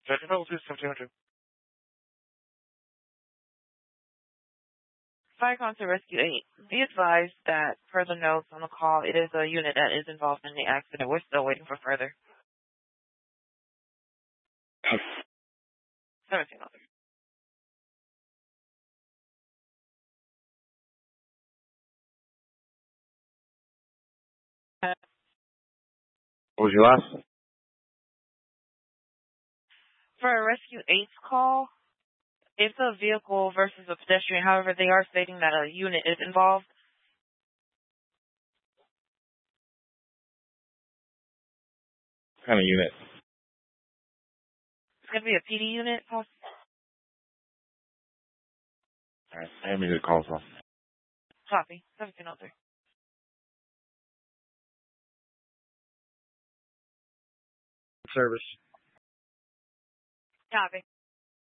Level 2, 1702. Fire Concert Rescue 8. Be advised that, per the notes on the call, it is a unit that is involved in the accident. We're still waiting for further. 1703. What was your last? For a Rescue 8's call, it's a vehicle versus a pedestrian. However, they are stating that a unit is involved. What kind of unit? It's going to be a PD unit, possibly. All right, I need to call off. Copy. 1703. Service. Copy.